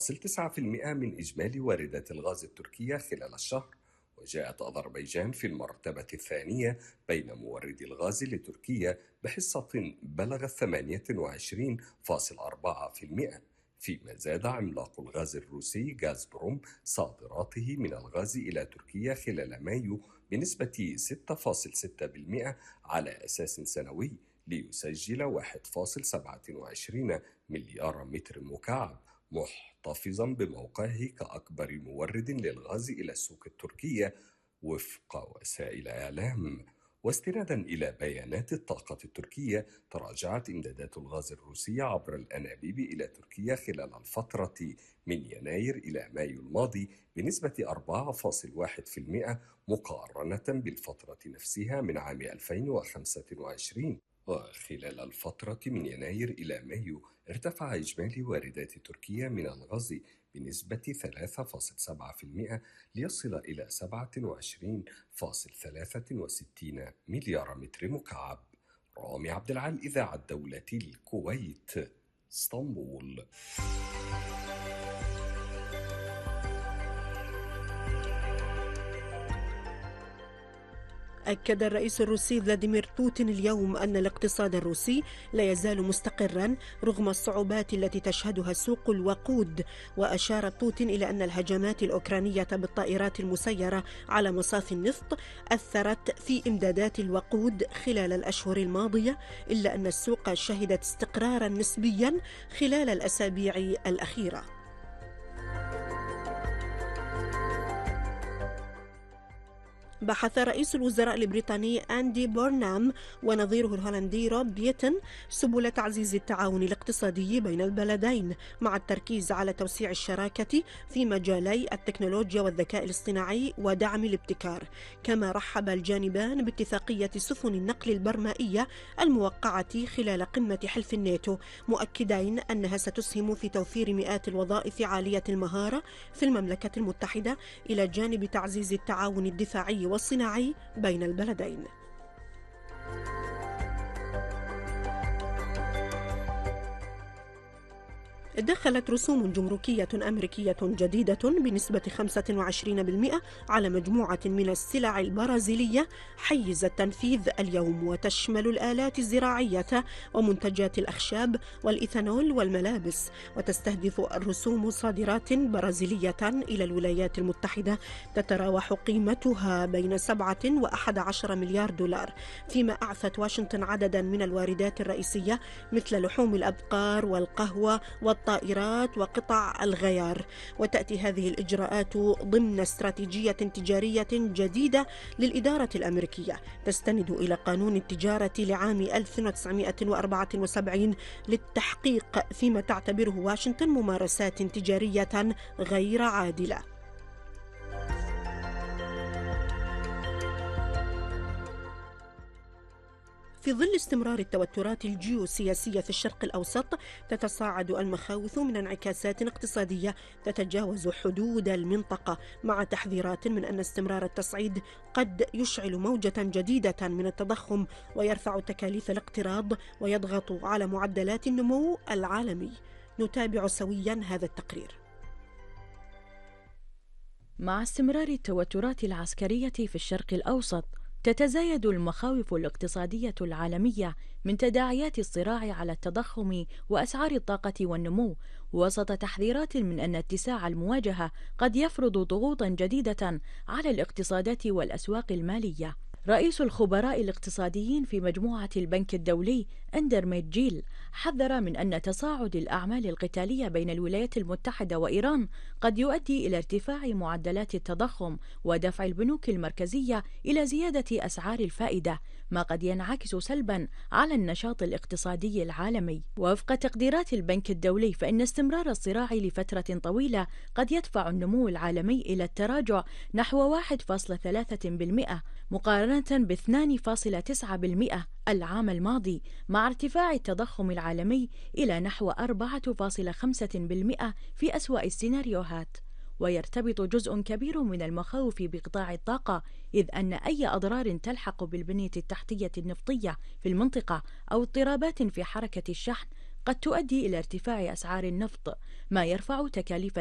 9% من إجمالي واردات الغاز التركية خلال الشهر، وجاءت أذربيجان في المرتبة الثانية بين موردي الغاز لتركيا بحصة بلغت 28.4%، فيما زاد عملاق الغاز الروسي غازبروم صادراته من الغاز إلى تركيا خلال مايو بنسبة 6.6% على أساس سنوي، ليسجل 1.27 مليار متر مكعب، محتفظا بموقعه كأكبر مورد للغاز إلى السوق التركية وفق وسائل إعلام. واستنادا إلى بيانات الطاقة التركية، تراجعت إمدادات الغاز الروسية عبر الأنابيب إلى تركيا خلال الفترة من يناير إلى مايو الماضي بنسبة 4.1% مقارنة بالفترة نفسها من عام 2025. وخلال الفترة من يناير إلى مايو ارتفع إجمالي واردات تركيا من الغاز بنسبة 3.7% ليصل إلى 27.63 مليار متر مكعب. رامي عبد العال، إذاعة دولة الكويت، اسطنبول. أكد الرئيس الروسي فلاديمير بوتين اليوم أن الاقتصاد الروسي لا يزال مستقرا رغم الصعوبات التي تشهدها سوق الوقود. وأشار بوتين إلى أن الهجمات الأوكرانية بالطائرات المسيرة على مصافي النفط أثرت في إمدادات الوقود خلال الأشهر الماضية، إلا أن السوق شهدت استقرارا نسبيا خلال الأسابيع الأخيرة. بحث رئيس الوزراء البريطاني أندي بورنام ونظيره الهولندي روب بيتن سبل تعزيز التعاون الاقتصادي بين البلدين، مع التركيز على توسيع الشراكة في مجالي التكنولوجيا والذكاء الاصطناعي ودعم الابتكار. كما رحب الجانبان باتفاقية سفن النقل البرمائية الموقعة خلال قمة حلف الناتو، مؤكدين أنها ستسهم في توفير مئات الوظائف عالية المهارة في المملكة المتحدة، إلى جانب تعزيز التعاون الدفاعي والصناعي بين البلدين. دخلت رسوم جمركية أمريكية جديدة بنسبة 25% على مجموعة من السلع البرازيلية حيز التنفيذ اليوم، وتشمل الآلات الزراعية ومنتجات الأخشاب والإيثانول والملابس. وتستهدف الرسوم صادرات برازيلية إلى الولايات المتحدة تتراوح قيمتها بين 7 و11 مليار دولار، فيما أعفت واشنطن عددا من الواردات الرئيسية مثل لحوم الأبقار والقهوة والطائرات وقطع الغيار. وتأتي هذه الإجراءات ضمن استراتيجية تجارية جديدة للإدارة الأمريكية تستند إلى قانون التجارة لعام 1974 للتحقيق فيما تعتبره واشنطن ممارسات تجارية غير عادلة. في ظل استمرار التوترات الجيوسياسية في الشرق الأوسط، تتصاعد المخاوف من انعكاسات اقتصادية تتجاوز حدود المنطقة، مع تحذيرات من أن استمرار التصعيد قد يشعل موجة جديدة من التضخم ويرفع تكاليف الاقتراض ويضغط على معدلات النمو العالمي. نتابع سويا هذا التقرير. مع استمرار التوترات العسكرية في الشرق الأوسط، تتزايد المخاوف الاقتصادية العالمية من تداعيات الصراع على التضخم وأسعار الطاقة والنمو، وسط تحذيرات من أن اتساع المواجهة قد يفرض ضغوطا جديدة على الاقتصادات والأسواق المالية. رئيس الخبراء الاقتصاديين في مجموعة البنك الدولي أندرميت جيل حذر من أن تصاعد الأعمال القتالية بين الولايات المتحدة وإيران قد يؤدي إلى ارتفاع معدلات التضخم ودفع البنوك المركزية إلى زيادة أسعار الفائدة، ما قد ينعكس سلبا على النشاط الاقتصادي العالمي. ووفق تقديرات البنك الدولي، فإن استمرار الصراع لفترة طويلة قد يدفع النمو العالمي إلى التراجع نحو 1.3% مقارنة ب 2.9% العام الماضي، مع ارتفاع التضخم العالمي إلى نحو 4.5% في أسوأ السيناريوهات. ويرتبط جزء كبير من المخاوف بقطاع الطاقة، إذ أن أي أضرار تلحق بالبنية التحتية النفطية في المنطقة أو اضطرابات في حركة الشحن قد تؤدي إلى ارتفاع أسعار النفط، ما يرفع تكاليف